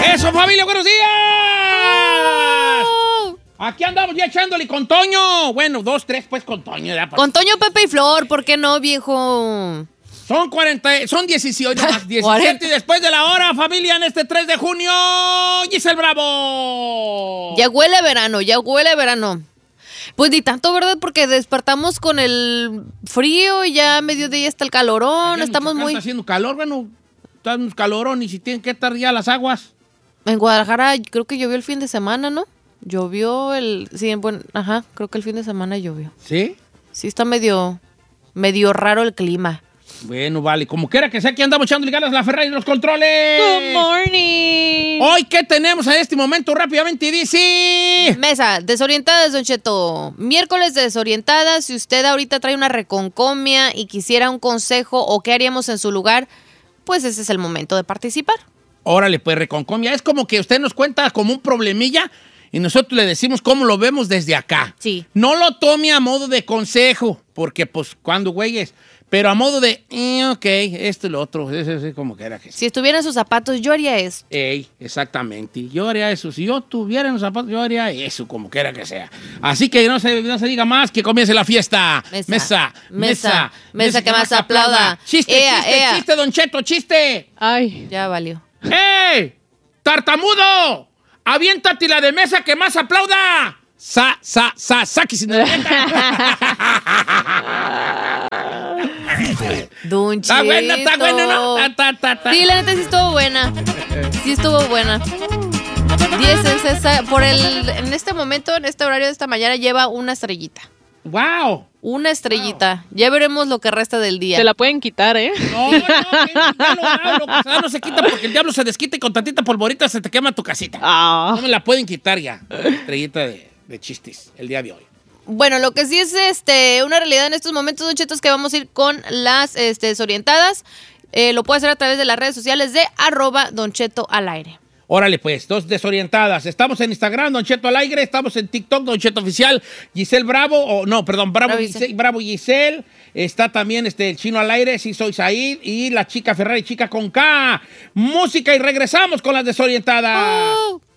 ¡Eso, familia! ¡Buenos días! Aquí andamos ya echándole con Toño. Bueno, 2, 3, pues con Toño. Ya, con Toño, Pepe y Flor, ¿por qué no, viejo? Son 18, más 17 y después de la hora, familia, en este 3 de junio, Giselle Bravo. Ya huele verano, ya huele verano. Pues ni tanto, ¿verdad? Porque despertamos con el frío y ya a mediodía está el calorón. Allá estamos muy... Está haciendo calor, bueno, está un calorón y si tienen que estar ya las aguas. En Guadalajara creo que llovió el fin de semana, ¿no? Llovió sí, bueno, ajá, creo que el fin de semana llovió. ¿Sí? Sí, está medio raro el clima. Bueno, vale, como quiera que sea, aquí andamos echándole ganas la Ferrari y los controles. Good morning. Hoy, ¿qué tenemos en este momento? Rápidamente, dice... Mesa, desorientadas, Don Cheto. Miércoles de desorientadas. Si usted ahorita trae una reconcomia y quisiera un consejo o qué haríamos en su lugar, pues ese es el momento de participar. Órale, pues, reconcomia. Es como que usted nos cuenta como un problemilla y nosotros le decimos cómo lo vemos desde acá. Sí. No lo tome a modo de consejo, porque, pues, cuando güeyes... Pero a modo de, ok, esto y lo otro, es como que era que sí. Si estuviera en sus zapatos, yo haría esto. Ey, exactamente, yo haría eso. Si yo tuviera en los zapatos, yo haría eso, como quiera que sea. Así que no se diga más, que comience la fiesta. Mesa, que más aplauda. Chiste, chiste, Don Cheto, chiste. Ay, ya valió. ¡Ey! ¡Tartamudo! ¡Aviéntate la de mesa que más aplauda! Saki sin Don Cheto. Está bueno, ¿no? Sí, la neta sí estuvo buena. Sí estuvo buena. 10 en este momento, en este horario de esta mañana, lleva una estrellita. ¡Wow! Una estrellita. Wow. Ya veremos lo que resta del día. Se la pueden quitar, ¿eh? No, no se quita porque el diablo se desquita y con tantita polvorita se te quema tu casita. Oh. No me la pueden quitar ya. Estrellita de chistes el día de hoy. Bueno, lo que sí es una realidad en estos momentos, Don Cheto, es que vamos a ir con las desorientadas. Lo puede hacer a través de las redes sociales de @DonChetoAlAire. Órale, pues, 2 desorientadas. Estamos en Instagram, Don Cheto al aire. Estamos en TikTok, Don Cheto Oficial. Giselle Bravo, Bravo Giselle. Está también el Chino al aire, sí soy Said. Y la chica Ferrari, chica con K. Música y regresamos con las desorientadas. Oh.